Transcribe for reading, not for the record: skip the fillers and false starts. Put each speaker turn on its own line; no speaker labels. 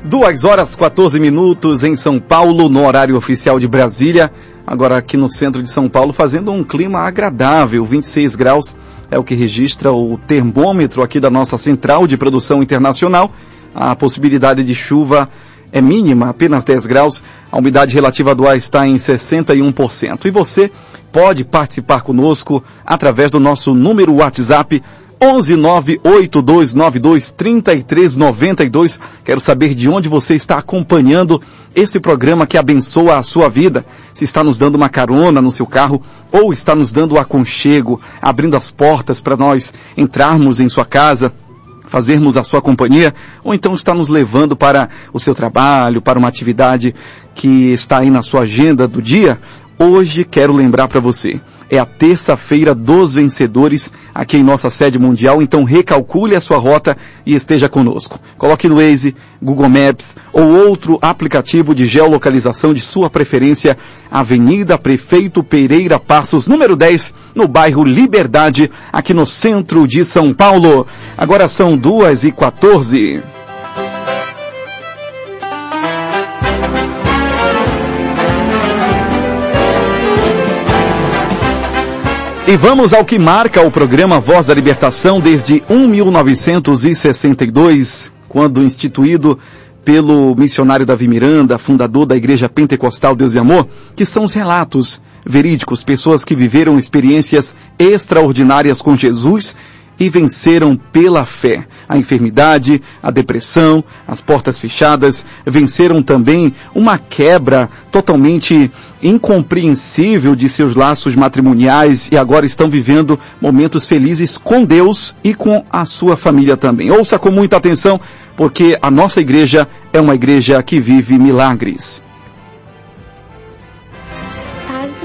2h14 em São Paulo, no horário oficial de Brasília. Agora aqui no centro de São Paulo, fazendo um clima agradável, 26 graus é o que registra o termômetro aqui da nossa central de produção internacional. A possibilidade de chuva é mínima, apenas 10 graus. A umidade relativa do ar está em 61%. E você pode participar conosco através do nosso número WhatsApp 11982923392. Quero saber de onde você está acompanhando esse programa que abençoa a sua vida. Se está nos dando uma carona no seu carro ou está nos dando o aconchego, abrindo as portas para nós entrarmos em sua casa, fazermos a sua companhia, ou então está nos levando para o seu trabalho, para uma atividade que está aí na sua agenda do dia. Hoje quero lembrar para você, é a terça-feira dos vencedores aqui em nossa sede mundial, então recalcule a sua rota e esteja conosco. Coloque no Waze, Google Maps ou outro aplicativo de geolocalização de sua preferência, Avenida Prefeito Pereira Passos, número 10, no bairro Liberdade, aqui no centro de São Paulo. Agora são 2h14. E vamos ao que marca o programa Voz da Libertação desde 1962, quando instituído pelo missionário Davi Miranda, fundador da Igreja Pentecostal Deus e Amor, que são os relatos verídicos, pessoas que viveram experiências extraordinárias com Jesus e venceram pela fé a enfermidade, a depressão, as portas fechadas, venceram também uma quebra totalmente incompreensível de seus laços matrimoniais e agora estão vivendo momentos felizes com Deus e com a sua família também. Ouça com muita atenção, porque a nossa igreja é uma igreja que vive milagres.